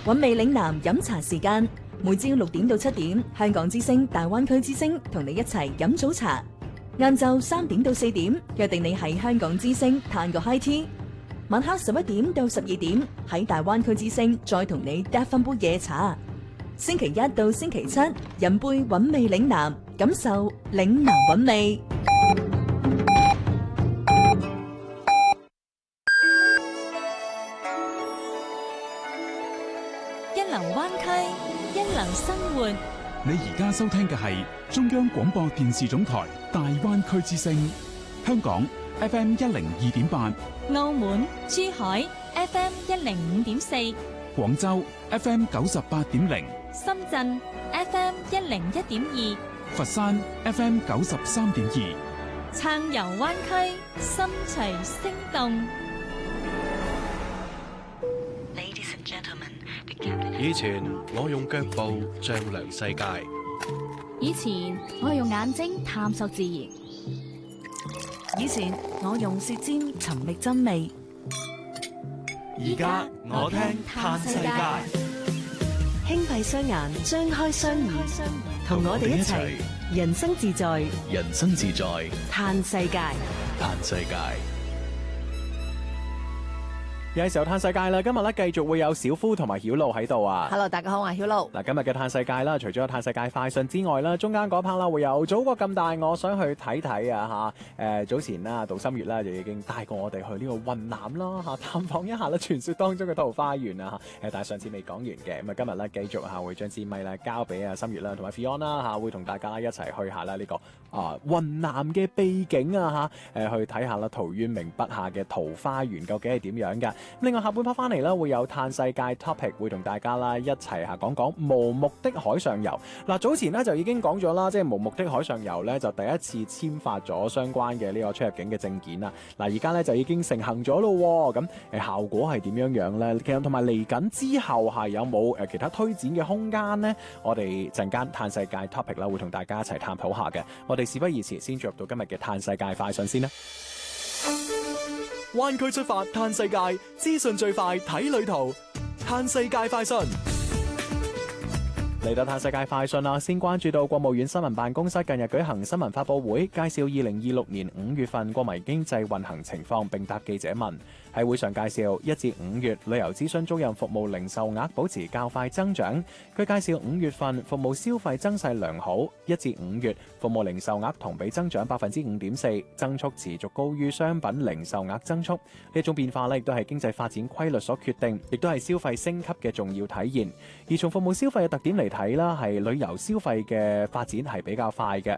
韻味嶺南飲茶時間，每朝6點到7點，香港之聲、大灣區之聲同你一齊飲早茶。晏晝3點到4點，約定你喺香港之聲嘆個 high tea。晚黑11點到12點，喺大灣區之聲再同你嗒翻杯夜茶。星期一到星期七，飲杯韻味嶺南，感受嶺南韻味。 一流灣區，一流生活。 你而家收聽嘅係中央廣播電視總台大灣區之聲，香港 FM 102.8， 澳門、珠海 FM 105.4， 廣州 FM 98.0， 深圳 FM 101.2， 佛山 FM 93.2， 撐遊灣區，心隨聲動。 以前我用腳步丈量世界， 以前我用眼睛探索自然， 以前我用舌尖尋覓真味， 而家我聽嘆世界。 輕閉雙眼，張開雙耳，同我哋一齊人生自在， 人生自在， 嘆世界， 嘆世界。 有時候嘆世界啦，今日咧繼續會有小夫同埋曉露喺度啊。 Hello， 大家好，我係曉露。 嗱，今日嘅嘆世界啦，除咗有嘆世界快訊之外啦，中間嗰 part 啦會有祖國咁大，我想去睇睇啊嚇。早前啦，杜心月啦就已經帶過我哋去呢個雲南啦嚇，探訪一下啦傳說當中嘅桃花源啊嚇。但係上次未講完嘅，咁啊今日咧繼續嚇會將支咪咧交俾啊心月啦同埋 Fion 啦嚇，會同大家一齊去下啦呢個雲南嘅秘境啊嚇，去睇下啦陶淵明筆下嘅桃花源究竟係點樣㗎。另外下半 part 翻嚟啦，會有嘆世界 topic， 會同大家啦一齊嚇講講無目的海上遊。嗱，早前咧就已經講咗啦，即係無目的海上遊咧就第一次簽發咗相關嘅呢個出入境嘅證件啦。嗱，而家咧就已經成行咗咯。咁效果係點樣樣咧？其實同埋嚟緊之後係有冇其他推展嘅空間呢？我哋陣間嘆世界 topic 啦，會同大家一齊探討下嘅。我哋事不宜遲，先進入到今日嘅嘆世界快訊先啦。 灣區出發嘆世界，資訊最快睇旅途，嘆世界快訊。 嚟到嘆世界快訊啦，先關注到國務院新聞辦公室近日舉行新聞發佈會，介紹2026年5月份國民經濟運行情況，並答記者問。喺會上介紹1至5月旅遊諮詢租賃服務零售額保持較快增長。佢介紹5月份服務消費增勢良好，1至5月服務零售額同比增長5.4%，增速持續高於商品零售額增速。呢一種變化呢，亦都係經濟發展規律所決定，亦都係消費升級嘅重要體現。而從服務消費嘅特點嚟睇啦，係旅遊消費嘅發展係比較快嘅。